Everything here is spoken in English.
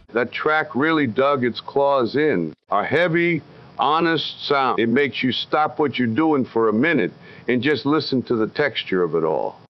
That track really dug its claws in. A heavy, honest sound. It makes you stop what you're doing for a minute and just listen to the texture of it all.